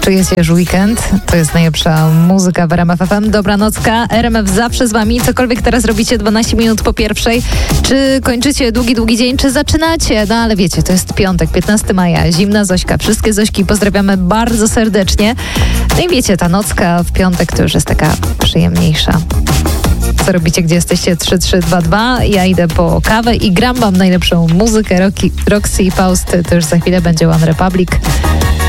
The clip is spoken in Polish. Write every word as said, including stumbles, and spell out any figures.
Czujecie już weekend? To jest najlepsza muzyka w R M F F M. Dobranocka, R M F zawsze z wami. Cokolwiek teraz robicie dwanaście minut po pierwszej. Czy kończycie długi, długi dzień, czy zaczynacie? No ale wiecie, to jest piątek, piętnastego maja, zimna Zośka. Wszystkie Zośki pozdrawiamy bardzo serdecznie. No i wiecie, ta nocka w piątek to już jest taka przyjemniejsza. Co robicie, gdzie jesteście? trzy trzy dwa dwa. Ja idę po kawę i gram wam najlepszą muzykę. Rocky, Roxy i Faust, to już za chwilę będzie One Republic.